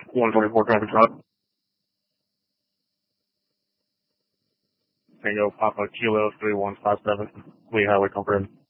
124 traffic stop. Tango Papa Kilo 3157. Lee Highway confirmed.